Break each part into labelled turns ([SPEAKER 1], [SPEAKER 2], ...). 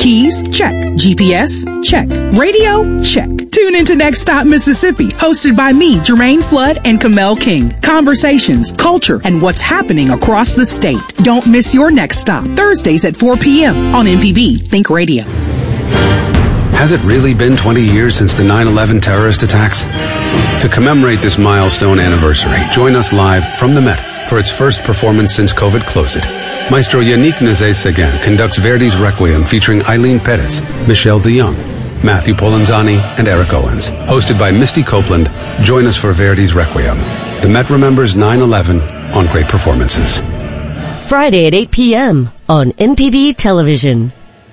[SPEAKER 1] Keys? Check. GPS? Check. Radio? Check. Tune into Next Stop Mississippi, hosted by me, Jermaine Flood and Kamel King. Conversations, culture, and what's happening across the state. Don't miss your next stop. Thursdays at 4 p.m. on MPB Think Radio.
[SPEAKER 2] Has it really been 20 years since the 9/11 terrorist attacks? To commemorate this milestone anniversary, join us live from the Met for its first performance since COVID closed it. Maestro Yannick Nézet-Séguin conducts Verdi's Requiem featuring Eileen Perez, Michelle DeYoung, Matthew Polenzani, and Eric Owens. Hosted by Misty Copeland, join us for Verdi's Requiem. The Met remembers 9/11 on great performances.
[SPEAKER 3] Friday at 8 p.m. on MPB Television.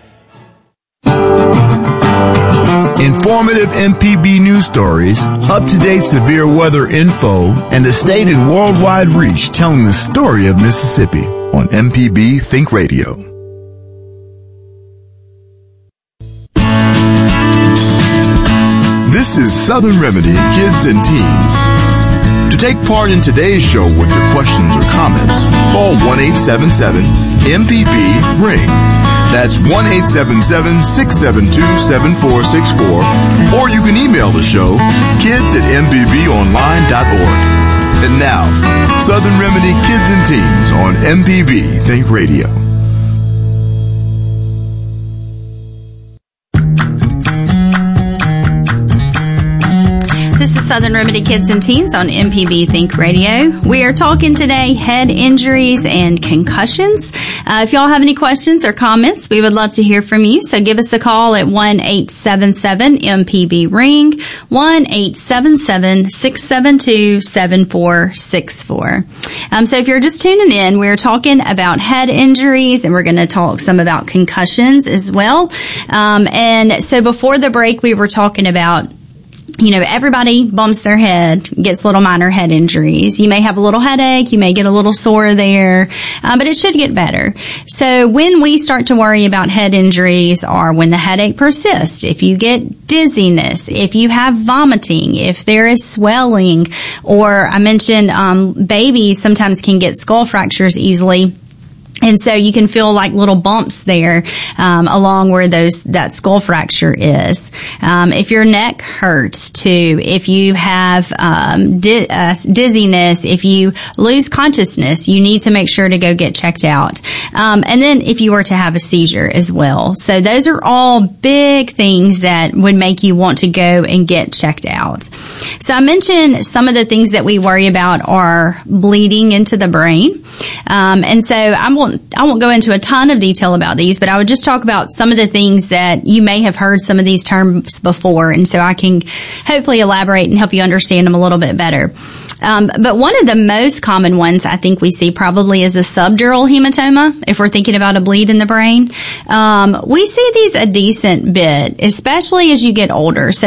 [SPEAKER 4] Informative MPB news stories, up-to-date severe weather info, and a state and worldwide reach telling the story of Mississippi on MPB Think Radio. This is Southern Remedy Kids and Teens. To take part in today's show with your questions or comments, call 1-877-MPB-RING. That's 1-877-672-7464, or you can email the show, kids@mpbonline.org. And now, Southern Remedy Kids and Teens on MPB Think Radio.
[SPEAKER 5] This is Southern Remedy Kids and Teens on MPB Think Radio. We are talking today head injuries and concussions. If y'all have any questions or comments, we would love to hear from you. So give us a call at 1-877-MPB-RING, 1-877-672-7464. So if you're just tuning in, we're talking about head injuries, and we're going to talk some about concussions as well. And so before the break, we were talking about, you know, everybody bumps their head, gets little minor head injuries. You may have a little headache, you may get a little sore there, but it should get better. So when we start to worry about head injuries are when the headache persists, if you get dizziness, if you have vomiting, if there is swelling, or I mentioned babies sometimes can get skull fractures easily. And so you can feel like little bumps there, along where that skull fracture is. If your neck hurts too, if you have, dizziness, if you lose consciousness, you need to make sure to go get checked out. And then if you were to have a seizure as well. So those are all big things that would make you want to go and get checked out. So I mentioned some of the things that we worry about are bleeding into the brain. And so I won't go into a ton of detail about these, but I would just talk about some of the things that you may have heard some of these terms before, and so I can hopefully elaborate and help you understand them a little bit better. But one of the most common ones I think we see probably is a subdural hematoma, if we're thinking about a bleed in the brain. We see these a decent bit, especially as you get older. So,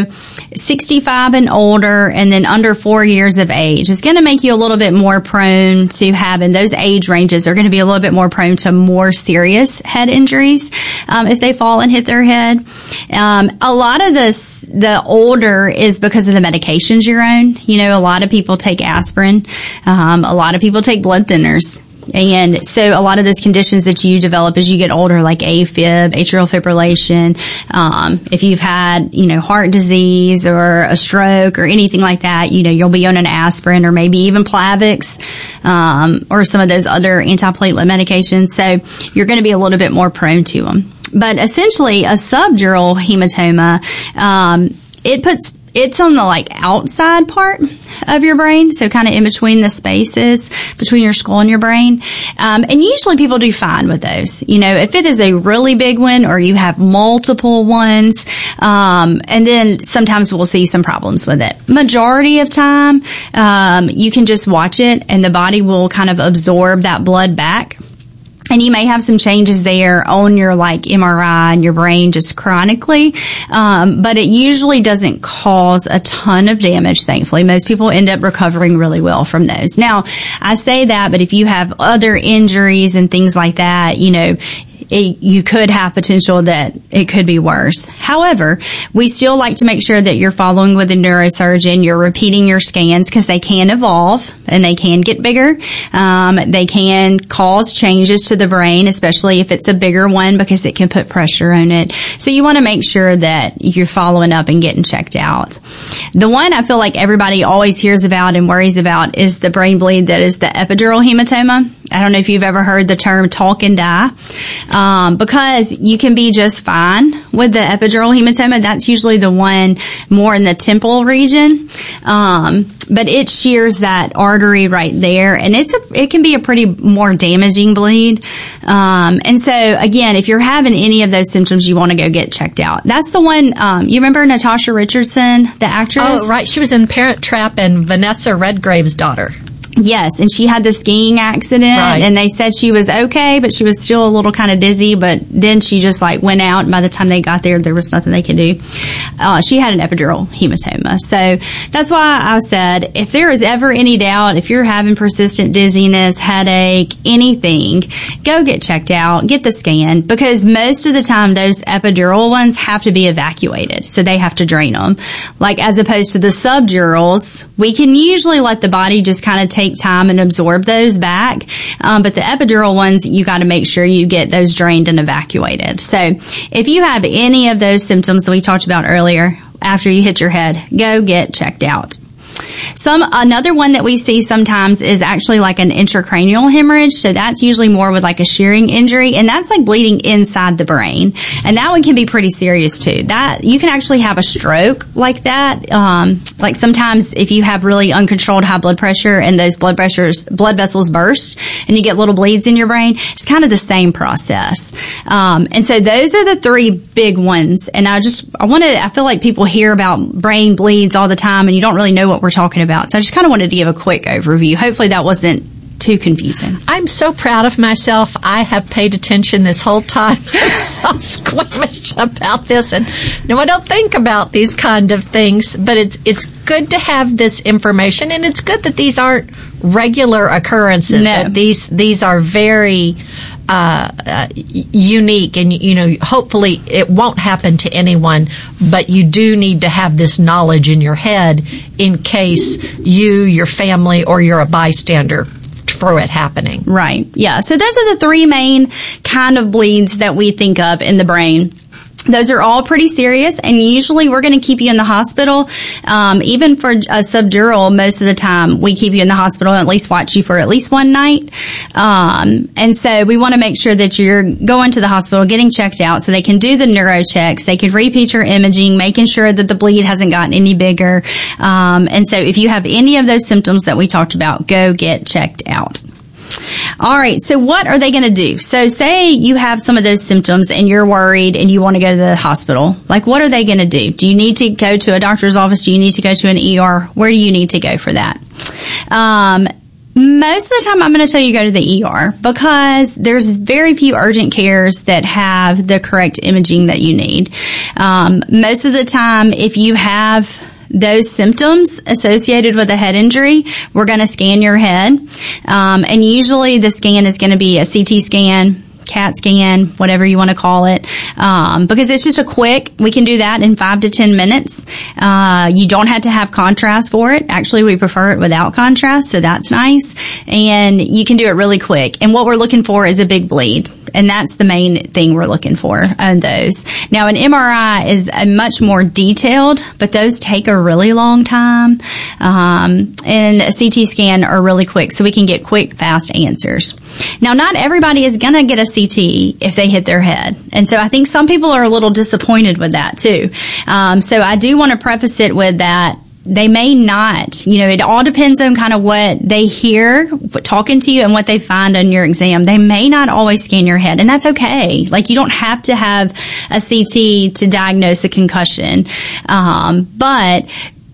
[SPEAKER 5] 65 and older, and then under 4 years of age is going to make you a little bit more prone to having, those age ranges are going to be a little bit more prone to more serious head injuries, if they fall and hit their head. A lot of the older is because of the medications you're on. A lot of people take aspirin. A lot of people take blood thinners. And so a lot of those conditions that you develop as you get older, like AFib, atrial fibrillation, if you've had, heart disease or a stroke or anything like that, you'll be on an aspirin or maybe even Plavix, or some of those other antiplatelet medications. So you're going to be a little bit more prone to them. But essentially a subdural hematoma, it's on the outside part of your brain, so kind of in between the spaces between your skull and your brain. And usually people do fine with those. If it is a really big one or you have multiple ones, and then sometimes we'll see some problems with it. Majority of time, you can just watch it and the body will kind of absorb that blood back. And you may have some changes there on your MRI and your brain just chronically, but it usually doesn't cause a ton of damage, thankfully. Most people end up recovering really well from those. Now, I say that, but if you have other injuries and things like that, you could have potential that it could be worse. However, we still like to make sure that you're following with a neurosurgeon, you're repeating your scans because they can evolve and they can get bigger. They can cause changes to the brain, especially if it's a bigger one, because it can put pressure on it. So you want to make sure that you're following up and getting checked out. The one I feel like everybody always hears about and worries about is the brain bleed that is the epidural hematoma. I don't know if you've ever heard the term talk and die, because you can be just fine with the epidural hematoma. That's usually the one more in the temple region, but it shears that artery right there, and it can be a pretty more damaging bleed. And so again, if you're having any of those symptoms, you want to go get checked out. That's the one. You remember Natasha Richardson, the actress?
[SPEAKER 6] Oh, right. She was in Parent Trap and Vanessa Redgrave's daughter.
[SPEAKER 5] Yes, and she had the skiing accident,
[SPEAKER 6] right.
[SPEAKER 5] And they said she was okay, but she was still a little kind of dizzy, but then she just went out, and by the time they got there was nothing they could do. She had an epidural hematoma. So that's why I said, if there is ever any doubt, if you're having persistent dizziness, headache, anything, go get checked out, get the scan, because most of the time those epidural ones have to be evacuated, so they have to drain them. As opposed to the subdurals, we can usually let the body just kind of take time and absorb those back. But the epidural ones, you got to make sure you get those drained and evacuated. So if you have any of those symptoms that we talked about earlier, after you hit your head, go get checked out. Another one that we see sometimes is actually an intracranial hemorrhage. So that's usually more with a shearing injury, and that's bleeding inside the brain. And that one can be pretty serious too. That you can actually have a stroke like that. Sometimes if you have really uncontrolled high blood pressure and those blood vessels burst and you get little bleeds in your brain, it's kind of the same process. And so those are the three big ones. And I feel like people hear about brain bleeds all the time and you don't really know what we're talking about. So I just kind of wanted to give a quick overview. Hopefully that wasn't too confusing.
[SPEAKER 6] I'm so proud of myself. I have paid attention this whole time. I'm so squeamish about this, and no, I don't think about these kind of things, but it's good to have this information, and it's good that these aren't regular occurrences.
[SPEAKER 5] No.
[SPEAKER 6] That these are very unique, and hopefully it won't happen to anyone, but you do need to have this knowledge in your head in case you, your family, or you're a bystander through it happening.
[SPEAKER 5] Right. Yeah. So those are the three main kind of bleeds that we think of in the brain. Those are all pretty serious, and usually we're going to keep you in the hospital. Even for a subdural, most of the time we keep you in the hospital and at least watch you for at least one night. And so we want to make sure that you're going to the hospital, getting checked out so they can do the neuro checks. They can repeat your imaging, making sure that the bleed hasn't gotten any bigger. And so if you have any of those symptoms that we talked about, go get checked out. All right. So what are they going to do? So say you have some of those symptoms and you're worried and you want to go to the hospital. What are they going to do? Do you need to go to a doctor's office? Do you need to go to an ER? Where do you need to go for that? Most of the time I'm going to tell you go to the ER because there's very few urgent cares that have the correct imaging that you need. Most of the time, if you have those symptoms associated with a head injury, we're going to scan your head. And usually the scan is going to be a CT scan, CAT scan, whatever you want to call it, because it's just we can do that in 5 to 10 minutes. You don't have to have contrast for it. Actually, we prefer it without contrast, so that's nice. And you can do it really quick. And what we're looking for is a big bleed. And that's the main thing we're looking for on those. Now, an MRI is a much more detailed, but those take a really long time. And a CT scan are really quick, so we can get quick, fast answers. Now, not everybody is going to get a CT if they hit their head. And so I think some people are a little disappointed with that, too. So I do want to preface it with that. They may not, it all depends on kind of what they hear talking to you and what they find on your exam. They may not always scan your head, and that's okay. You don't have to have a CT to diagnose a concussion. But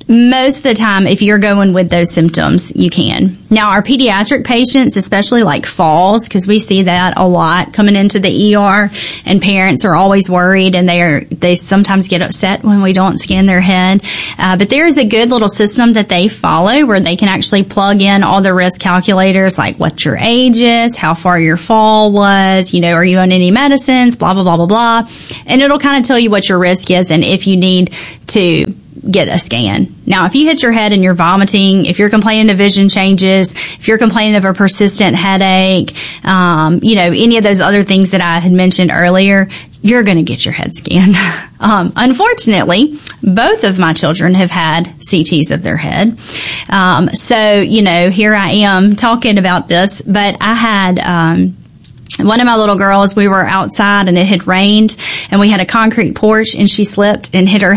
[SPEAKER 5] most of the time, if you're going with those symptoms, you can. Now, our pediatric patients, especially like falls, because we see that a lot coming into the ER, and parents are always worried, and they sometimes get upset when we don't scan their head. But there's a good little system that they follow where they can actually plug in all the risk calculators, like what your age is, how far your fall was, are you on any medicines, blah, blah, blah, blah, blah. And it'll kind of tell you what your risk is and if you need to get a scan. Now, if you hit your head and you're vomiting, if you're complaining of vision changes, if you're complaining of a persistent headache, any of those other things that I had mentioned earlier, you're going to get your head scanned. Unfortunately, both of my children have had CTs of their head. So, here I am talking about this, but I had, one of my little girls, we were outside and it had rained and we had a concrete porch and she slipped and hit her